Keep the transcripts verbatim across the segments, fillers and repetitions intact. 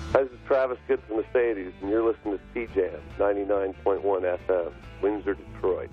Hi, this is Travis Good from Mercedes, and you're listening to C-Jam, ninety-nine point one F M, Windsor, Detroit.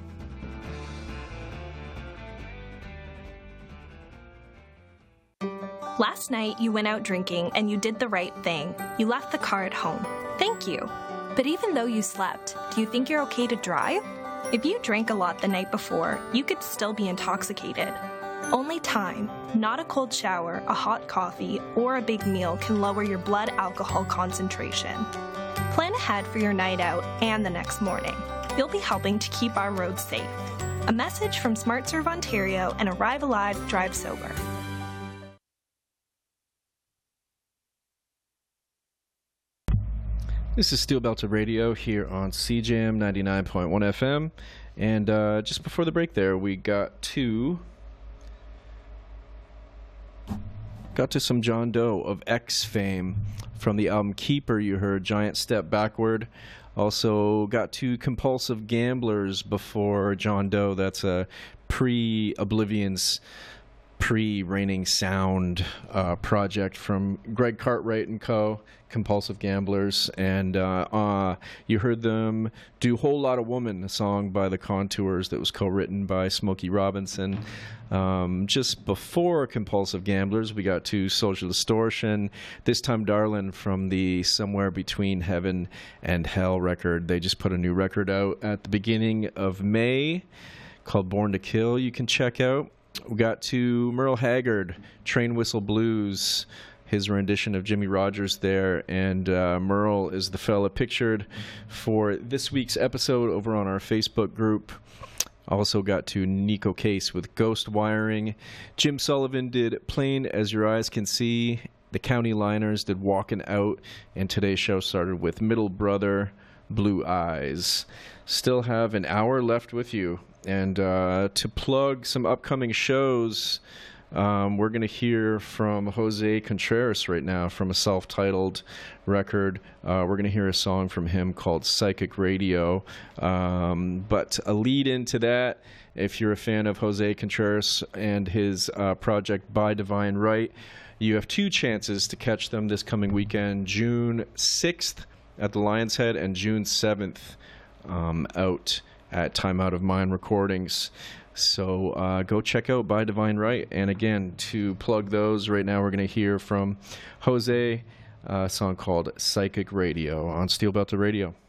Last night, you went out drinking and you did the right thing. You left the car at home. Thank you. But even though you slept, do you think you're okay to drive? If you drank a lot the night before, you could still be intoxicated. Only time, not a cold shower, a hot coffee, or a big meal can lower your blood alcohol concentration. Plan ahead for your night out and the next morning. You'll be helping to keep our roads safe. A message from SmartServe Ontario and Arrive Alive, Drive Sober. This is Steel Belted Radio here on C-Jam ninety-nine point one F M. And uh, just before the break there, we got to... Got to some John Doe of X fame from the album Keeper. You heard Giant Step Backward. Also got to Compulsive Gamblers before John Doe. That's a pre-Oblivion's pre-Raining Sound uh, project from Greg Cartwright and co. Compulsive Gamblers. And uh, uh, you heard them do Whole Lotta Woman, a song by the Contours that was co-written by Smokey Robinson. Um, just before Compulsive Gamblers, we got to Social Distortion, This Time Darlin' from the Somewhere Between Heaven and Hell record. They just put a new record out at the beginning of May called Born to Kill. You can check out. We got to Merle Haggard, Train Whistle Blues, his rendition of Jimmy Rogers there, and uh, Merle is the fella pictured for this week's episode over on our Facebook group. Also got to Nico Case with Ghost Wiring. Jim Sullivan did Plain As Your Eyes Can See. The County Liners did Walkin' Out, and today's show started with Middle Brother, Blue Eyes. Still have an hour left with you. And uh, to plug some upcoming shows, um, we're going to hear from Jose Contreras right now from a self-titled record. Uh, we're going to hear a song from him called Psychic Radio. Um, but a lead into that, if you're a fan of Jose Contreras and his uh, project By Divine Right, you have two chances to catch them this coming weekend, June sixth at the Lion's Head and June seventh um, out at Time Out of Mind Recordings. So uh, go check out By Divine Right. And again, to plug those, right now we're going to hear from Jose, a song called Psychic Radio on Steel Belted Radio.